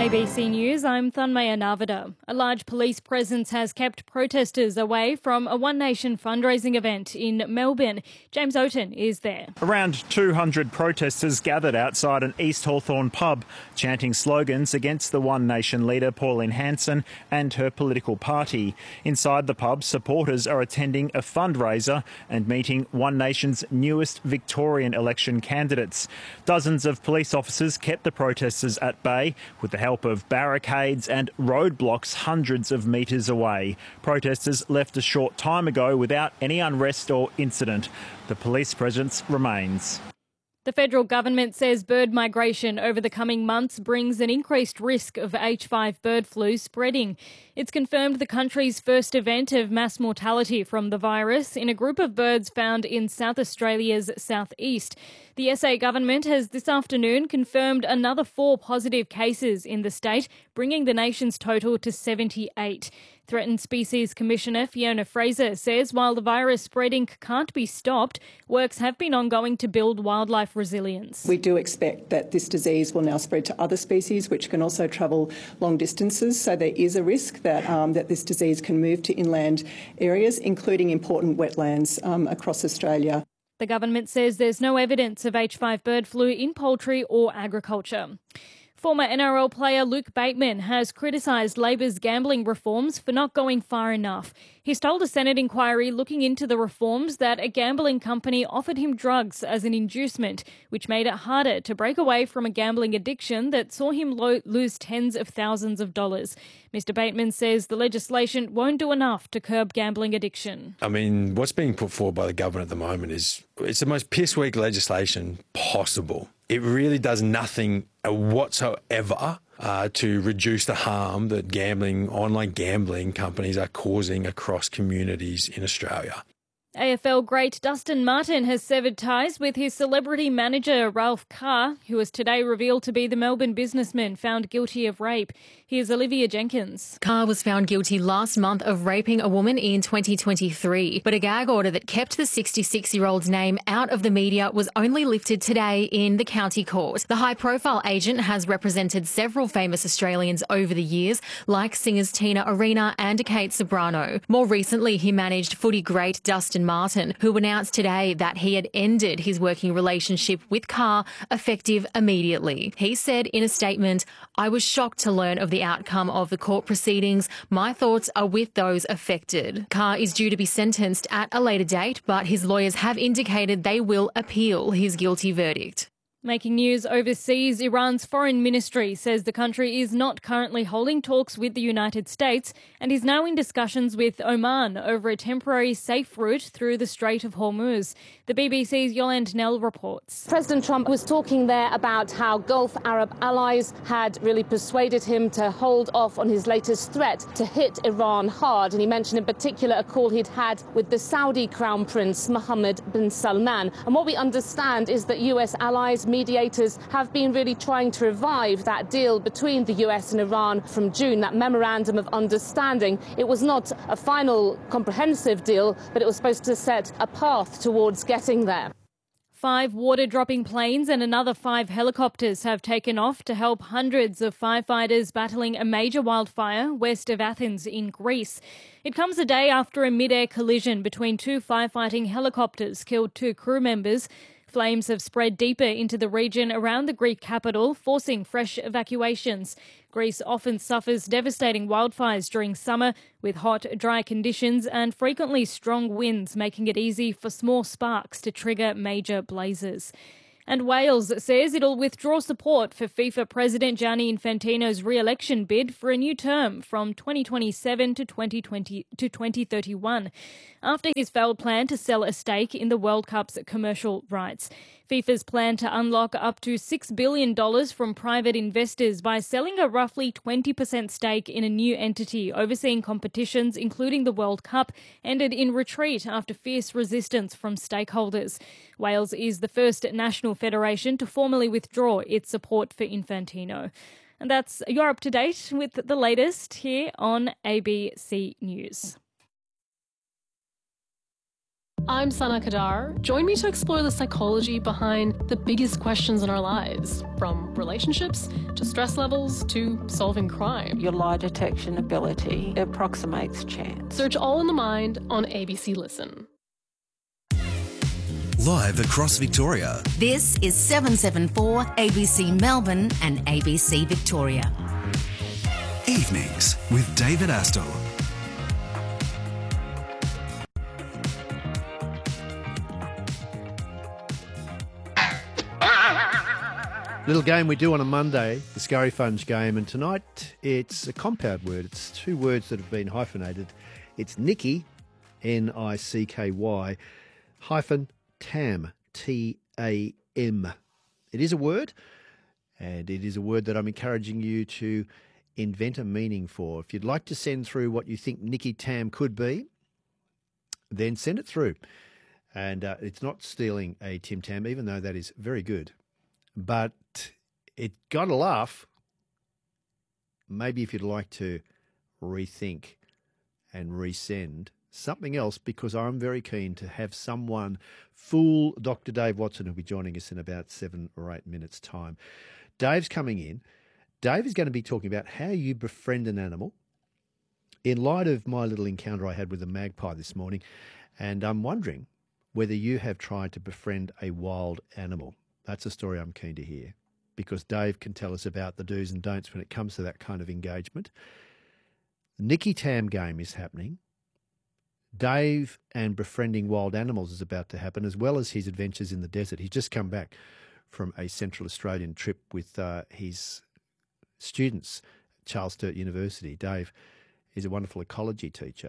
ABC News, I'm Thanmaya Narvada. A large police presence has kept protesters away from a One Nation fundraising event in Melbourne. James Oaten is there. Around 200 protesters gathered outside an East Hawthorn pub, chanting slogans against the One Nation leader Pauline Hanson and her political party. Inside the pub, supporters are attending a fundraiser and meeting One Nation's newest Victorian election candidates. Dozens of police officers kept the protesters at bay with the help of barricades and roadblocks hundreds of metres away. Protesters left a short time ago without any unrest or incident. The police presence remains. The federal government says bird migration over the coming months brings an increased risk of H5 bird flu spreading. It's confirmed the country's first event of mass mortality from the virus in a group of birds found in South Australia's southeast. The SA government has this afternoon confirmed another 4 positive cases in the state, bringing the nation's total to 78. Threatened Species Commissioner Fiona Fraser says while the virus spreading can't be stopped, works have been ongoing to build wildlife resilience. We do expect that this disease will now spread to other species which can also travel long distances, so there is a risk that this disease can move to inland areas, including important wetlands across Australia. The government says there's no evidence of H5 bird flu in poultry or agriculture. Former NRL player Luke Bateman has criticised Labor's gambling reforms for not going far enough. He's told a Senate inquiry looking into the reforms that a gambling company offered him drugs as an inducement, which made it harder to break away from a gambling addiction that saw him lose tens of thousands of dollars. Mr Bateman says the legislation won't do enough to curb gambling addiction. I mean, what's being put forward by the government at the moment it's the most piss-weak legislation possible. It really does nothing whatsoever to reduce the harm that online gambling companies are causing across communities in Australia. AFL great Dustin Martin has severed ties with his celebrity manager Ralph Carr, who was today revealed to be the Melbourne businessman found guilty of rape. Here's Olivia Jenkins. Carr was found guilty last month of raping a woman in 2023, but a gag order that kept the 66-year-old's name out of the media was only lifted today in the county court. The high-profile agent has represented several famous Australians over the years, like singers Tina Arena and Kate Sobrano. More recently, he managed footy great Dustin Martin, who announced today that he had ended his working relationship with Carr effective immediately. He said in a statement, "I was shocked to learn of the outcome of the court proceedings. My thoughts are with those affected." Carr is due to be sentenced at a later date, but his lawyers have indicated they will appeal his guilty verdict. Making news overseas, Iran's foreign ministry says the country is not currently holding talks with the United States and is now in discussions with Oman over a temporary safe route through the Strait of Hormuz. The BBC's Yolande Nell reports. President Trump was talking there about how Gulf Arab allies had really persuaded him to hold off on his latest threat to hit Iran hard. And he mentioned in particular a call he'd had with the Saudi Crown Prince Mohammed bin Salman. And what we understand is that US allies, mediators, have been really trying to revive that deal between the US and Iran from June, that memorandum of understanding. It was not a final comprehensive deal, but it was supposed to set a path towards getting there. 5 water-dropping planes and another 5 helicopters have taken off to help hundreds of firefighters battling a major wildfire west of Athens in Greece. It comes a day after a mid-air collision between 2 firefighting helicopters killed 2 crew members. Flames have spread deeper into the region around the Greek capital, forcing fresh evacuations. Greece often suffers devastating wildfires during summer, with hot, dry conditions and frequently strong winds, making it easy for small sparks to trigger major blazes. And Wales says it'll withdraw support for FIFA President Gianni Infantino's re-election bid for a new term from 2027 to 2031, after his failed plan to sell a stake in the World Cup's commercial rights. FIFA's plan to unlock up to $6 billion from private investors by selling a roughly 20% stake in a new entity overseeing competitions, including the World Cup, ended in retreat after fierce resistance from stakeholders. Wales is the first national federation to formally withdraw its support for Infantino. And you're up to date with the latest here on ABC News. I'm Sana Kadar. Join me to explore the psychology behind the biggest questions in our lives, from relationships to stress levels to solving crime. Your lie detection ability approximates chance. Search All in the Mind on ABC Listen. Live across Victoria. This is 774 ABC Melbourne and ABC Victoria. Evenings with David Astle. Little game we do on a Monday, the Scurry Funge game, and tonight it's a compound word. It's two words that have been hyphenated. It's Nicky, N-I-C-K-Y, hyphen Tam, T-A-M. It is a word, and it is a word that I'm encouraging you to invent a meaning for. If you'd like to send through what you think Nicky Tam could be, then send it through. And it's not stealing a Tim Tam, even though that is very good. But it got a laugh. Maybe if you'd like to rethink and resend something else, because I'm very keen to have someone fool Dr. Dave Watson, who'll be joining us in about 7 or 8 minutes' time. Dave's coming in. Dave is going to be talking about how you befriend an animal in light of my little encounter I had with a magpie this morning. And I'm wondering whether you have tried to befriend a wild animal. That's a story I'm keen to hear, because Dave can tell us about the do's and don'ts when it comes to that kind of engagement. The Nicky Tam game is happening. Dave and befriending wild animals is about to happen, as well as his adventures in the desert. He's just come back from a Central Australian trip with his students at Charles Sturt University. Dave is a wonderful ecology teacher.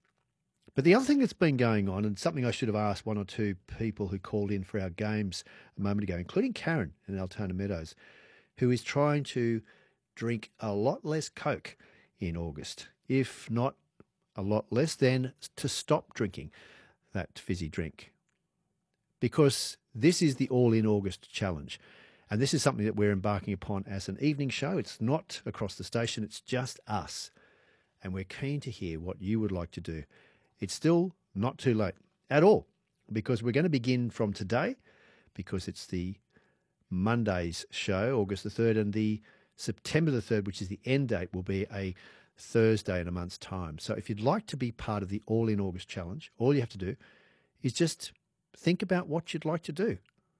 But the other thing that's been going on, and something I should have asked one or two people who called in for our games a moment ago, including Karen in Altona Meadows, who is trying to drink a lot less Coke in August, if not a lot less, then to stop drinking that fizzy drink. Because this is the All in August challenge. And this is something that we're embarking upon as an evening show. It's not across the station, it's just us. And we're keen to hear what you would like to do. It's still not too late at all, because we're going to begin from today, because it's the Monday's show, August the 3rd, and the September the 3rd, which is the end date, will be a Thursday in a month's time. So if you'd like to be part of the All in August challenge, all you have to do is just think about what you'd like to do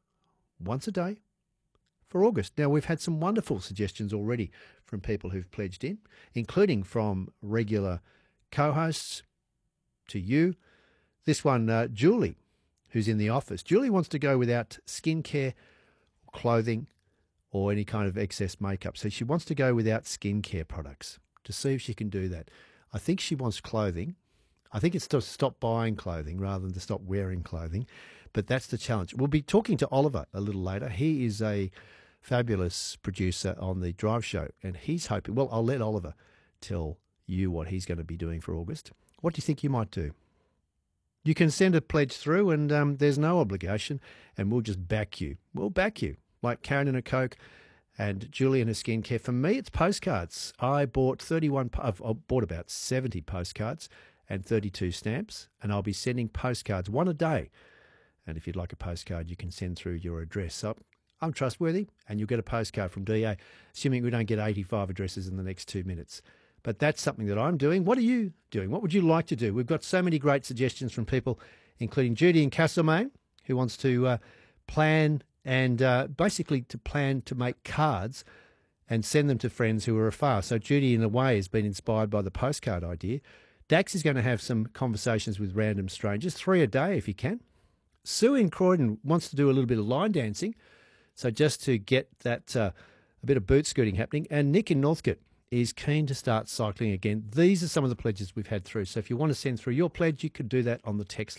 once a day for August. Now, we've had some wonderful suggestions already from people who've pledged in, including from regular co-hosts to you. This one, Julie, who's in the office. Julie wants to go without skincare, clothing, or any kind of excess makeup. So she wants to go without skincare products to see if she can do that. I think she wants clothing. I think it's to stop buying clothing rather than to stop wearing clothing. But that's the challenge. We'll be talking to Oliver a little later. He is a fabulous producer on the Drive Show, and he's hoping, well, I'll let Oliver tell you what he's going to be doing for August. What do you think you might do? You can send a pledge through, and there's no obligation, and we'll just back you. We'll back you, like Karen and a Coke and Julie and her skincare. For me, it's postcards. I bought I've bought about 70 postcards and 32 stamps, and I'll be sending postcards, one a day. And if you'd like a postcard, you can send through your address. So I'm trustworthy, and you'll get a postcard from DA, assuming we don't get 85 addresses in the next 2 minutes. But that's something that I'm doing. What are you doing? What would you like to do? We've got so many great suggestions from people, including Judy in Castlemaine, who wants to plan and basically to plan to make cards and send them to friends who are afar. So Judy, in a way, has been inspired by the postcard idea. Dax is going to have some conversations with random strangers, 3 a day if you can. Sue in Croydon wants to do a little bit of line dancing, so just to get that a bit of boot scooting happening. And Nick in Northcote is keen to start cycling again. These are some of the pledges we've had through. So if you want to send through your pledge, you could do that on the text